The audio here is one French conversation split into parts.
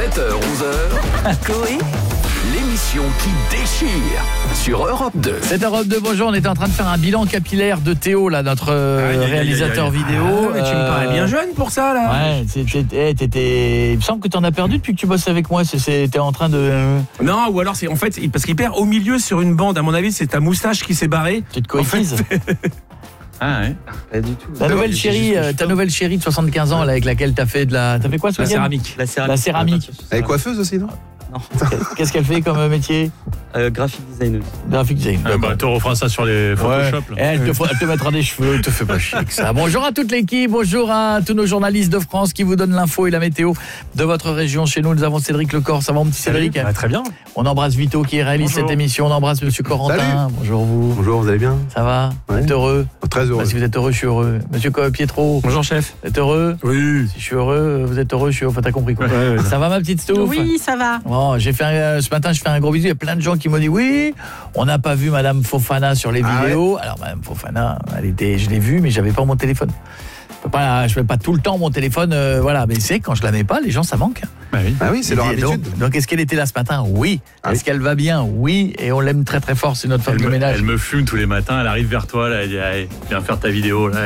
7h-11h, Coé, l'émission qui déchire sur Europe 2. C'est Europe 2, bonjour, on était en train de faire un bilan capillaire de Théo, là, notre réalisateur vidéo. Mais tu me parais bien jeune pour ça, là. Ouais, il me semble que tu en as perdu depuis que tu bosses avec moi, t'es en train de... Non, ou alors c'est en fait, parce qu'il perd au milieu sur une bande, à mon avis, c'est ta moustache qui s'est barrée. Tu te coéquises. Ah ouais. Pas du tout. Ta nouvelle chérie de 75 ans, là, avec laquelle t'as fait T'as fait quoi ce La week-end ? céramique. La céramique. Elle est coiffeuse aussi, non? Non. Qu'est-ce qu'elle fait comme métier ? Graphic designer. Graphic design. Tu referas ça sur les Photoshop. Ouais. Elle te mettra des cheveux, te fais pas chier que ça. Bonjour à toute l'équipe, bonjour à tous nos journalistes de France qui vous donnent l'info et la météo de votre région. Chez nous, nous avons Cédric Lecor. Ça va, mon petit Cédric ? Très bien. On embrasse Vito qui réalise Bonjour. cette émission. On embrasse Monsieur Corentin. Salut. Bonjour vous. Bonjour, vous allez bien? Ça va ? Vous Ouais. êtes heureux ? Très heureux. Bah, si vous êtes heureux, je suis heureux. Monsieur Pietro, Bonjour, chef. vous êtes heureux ? Oui. Si je suis heureux, vous êtes heureux, je suis heureux. Enfin, t'as compris quoi. Ça va, ma petite Stouff ? oui, ça va. Bon, ce matin, je fais un gros bisou. Il y a plein de gens qui m'ont dit oui, on n'a pas vu Madame Fofana sur les vidéos. Alors Madame Fofana, je l'ai vue, mais j'avais pas mon téléphone. Je mets pas tout le temps mon téléphone, voilà. Mais c'est quand je la mets pas, les gens ça manque. Bah oui. Ah oui, c'est leur habitude. Donc est-ce qu'elle était là ce matin ? Oui. Ah Est-ce oui. qu'elle va bien ? Oui. Et on l'aime très très fort. C'est notre femme de ménage. Elle me fume tous les matins, elle arrive vers toi, là, elle dit allez, viens faire ta vidéo. Là,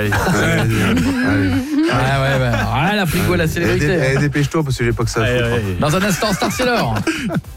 Ah ouais. Elle a pris quoi la célébrité ? Dépêche-toi parce que j'ai pas que ça à foutre. Dans un instant, Star Sailor.